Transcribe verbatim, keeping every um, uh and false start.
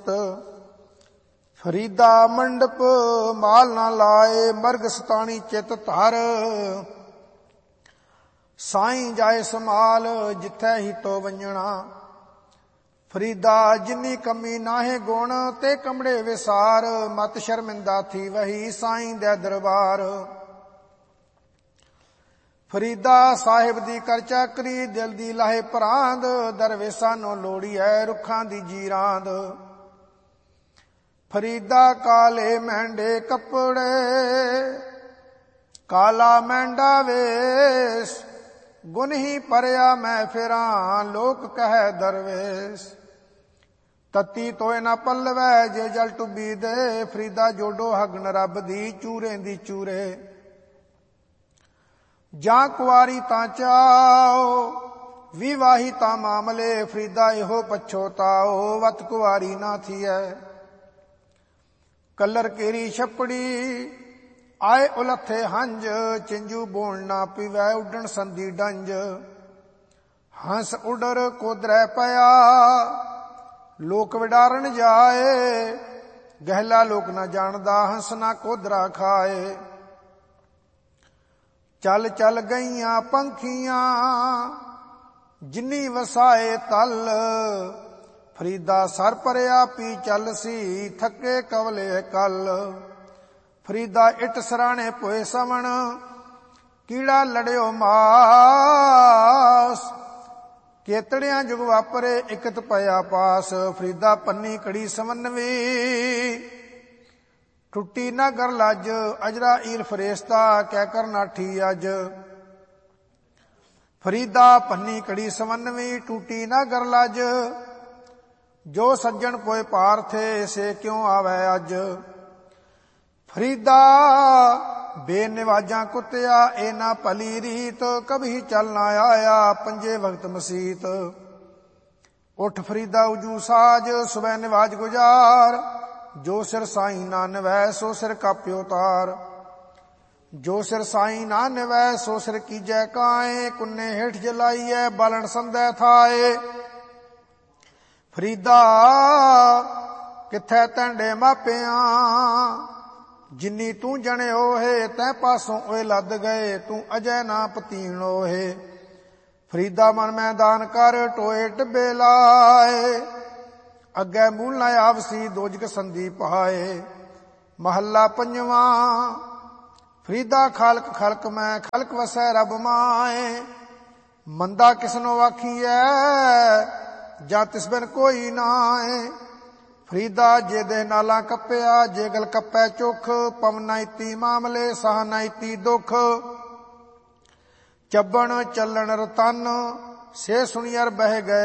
ਸੁਰਤ। ਫਰੀਦਾ ਮੰਡਪ ਮਾਲ ਨਾ ਲਾਏ, ਮਰਗ ਸਤਾਣੀ ਚਿਤ ਧਰ। ਸਾਈਂ ਜਾਏ ਸਮਾਲ ਜਿੱਥੈ ਹੀ ਤੋ ਵੰਜਣਾ। ਫਰੀਦਾ ਜਿਨੀ ਕਮੀ ਨਾਹੇ ਗੁਣ, ਤੇ ਕਮੜੇ ਵਿਸਾਰ। ਮਤ ਸ਼ਰਮਿੰਦਾ ਥੀ ਵਹੀ ਸਾਈਂ ਦੇ ਦਰਬਾਰ। ਫਰੀਦਾ ਸਾਹਿਬ ਦੀ ਕਰ ਚਾਕਰੀ, ਦਿਲ ਦੀ ਲਾਹੇ ਭਰਾਂਦ। ਦਰਵੇਸਾਂ ਨੂੰ ਲੋੜੀ ਹੈ ਰੁੱਖਾਂ ਦੀ ਜੀਰਾਂਦ। ਫਰੀਦਾ ਕਾਲੇ ਮਹਿੰਡੇ ਕੱਪੜੇ, ਕਾਲਾ ਮਹਿੰਡਾ ਵੇਸ। ਗੁਣ ਹੀ ਭਰਿਆ ਮੈਂ ਫਿਰਾਂ, ਲੋਕ ਕਹੈ ਦਰਵੇਸ। ਤਤੀ ਤੋਏ ਨਾ ਪੱਲਵੈ ਜੇ ਜਲ ਟੁੱਬੀ ਦੇ। ਫਰੀਦਾ ਜੋਡੋ ਹਗਨ ਰੱਬ ਦੀ, ਚੂਰੇ ਦੀ ਚੂਰੇ। ਜਾਂ ਕੁਆਰੀ ਤਾਂ ਚਾਓ, ਵਿਵਾਹੀ ਤਾਂ ਮਾਮਲੇ। ਫਰੀਦਾ ਇਹੋ ਪਛੋਤਾਓ, ਵਤ ਕੁਆਰੀ ਨਾ ਥੀਐ। ਕਲਰ ਕੇਰੀ ਛਪੜੀ ਆਏ ਉਲੱਥੇ ਹੰਝ। ਚਿੰਜੂ ਬੋਲ ਨਾ ਪੀਵੈ ਉੱਡਣ ਸੰਦੀ ਡੰਜ। ਹੰਸ ਉਡਰ ਕੋਦਰੈ ਪਿਆ, ਲੋਕ ਵਿਡਾਰਨ ਜਾਏ। ਗਹਿਲਾ ਲੋਕ ਨਾ ਜਾਣਦਾ, ਹੰਸ ਨਾ ਕੋਦਰਾ ਖਾਏ। ਚੱਲ ਚੱਲ ਗਈਆਂ ਪੰਖੀਆਂ, ਜਿਨੀ ਵਸਾਏ ਤਲ। ਫਰੀਦਾ ਸਰ ਭਰਿਆ ਪੀ ਚੱਲ ਸੀ, ਥੱਕੇ ਕਵਲੇ ਕਲ। ਫਰੀਦਾ ਇੱਟ ਸਰਾਣੇ ਪੋਏ ਸਵਣ, ਕੀੜਾ ਲੜਿਓ ਮਾਸ। ਕੇਤੜਿਆਂ ਜੁਗ ਵਾਪਰੇ ਇਕਤ ਪਿਆ ਪਾਸ। ਫਰੀਦਾ ਪੰਨੀ ਕੜੀ ਸਮਨਵੀ, ਟੁੱਟੀ ਨਾ ਗਰ ਲੱਜ। ਅਜਰਾ ਈਰ ਫਰੇਸਤਾ, ਕਹਿ ਕਰ ਨਾਠੀ ਅੱਜ। ਫਰੀਦਾ ਪੰਨੀ ਕੜੀ ਸਮਨਵੀ, ਟੂਟੀ ਨਾ ਗਰ ਲੱਜ। ਜੋ ਸੱਜਣ ਪੋਏ ਪਾਰ ਥੇ, ਸੇ ਕਿਉਂ ਆਵੈ ਅੱਜ। ਫਰੀਦਾ ਬੇਨਿਵਾਜਾਂ ਕੁੱਤਿਆ, ਇਹ ਨਾ ਭਲੀ ਰੀਤ। ਕਭੀ ਚੱਲ ਨਾ ਆਇਆ ਪੰਜੇ ਵਕਤ ਮਸੀਤ। ਉੱਠ ਫਰੀਦਾ ਉਜੂ ਸਾਜ, ਸੁਬਹ ਨਿਵਾਜ ਗੁਜ਼ਾਰ। ਜੋ ਸਿਰ ਸਾਈਂ ਨਾ ਨਿਵੈ, ਸੋ ਸਿਰ ਕਾਪਿਓ ਤਾਰ। ਜੋ ਸਿਰ ਸਾਈਂ ਨਾ ਨਿਵੈ, ਸੋ ਸਿਰ ਕੀਜੈ ਕਾਏ। ਕੁੰਨੇ ਹੇਠ ਜਲਾਈਐ, ਬਾਲਣ ਸੰਧੈ ਥਾਏ। ਫਰੀਦਾ ਕਿੱਥੈ ਤੈਂਡੇ ਮਾਪਿਆਂ, ਜਿਨੀ ਤੂੰ ਜਣਿਓ ਹੈ। ਤੈ ਪਾਸੋਂ ਓਏ ਲੱਦ ਗਏ, ਤੂੰ ਅਜੈ ਨਾ ਪਤੀਣੋ ਹੈ। ਫਰੀਦਾ ਮਨ ਮੈਦਾਨ ਕਰ, ਟੋਏ ਟਿੱਬੇ ਲਾਏ। ਅੱਗੇ ਮੂਲ ਨਾ ਆਵਸੀ, ਦੋਜਕ ਸੰਦੀ ਪਾਏ। ਮਹੱਲਾ ਪੰਜਵਾਂ। ਫਰੀਦਾ ਖਾਲਕ ਖਲਕ ਮੈਂ, ਖਲਕ ਵਸੈ ਰੱਬ ਮਾਏ। ਮੰਦਾ ਕਿਸਨੋ ਆਖੀਐ, ਜਾਂ ਤਿਸ ਬਿਨ ਕੋਈ ਨਾਏ। ਫਰੀਦਾ ਜੇ ਦੇਹ ਨਾਲਾ ਕੱਪਿਆ, ਜੇ ਗਲ ਕੱਪੈ ਚੁੱਖ। ਪਵ ਨਾ ਇਤੀ ਮਾਮਲੇ, ਸਾਹ ਨਾ ਇਤੀ ਦੁੱਖ। ਚੱਬਣ ਚੱਲਣ ਰਤਨ, ਸੇ ਸੁਣੀਅਰ ਬਹਿ ਗਏ।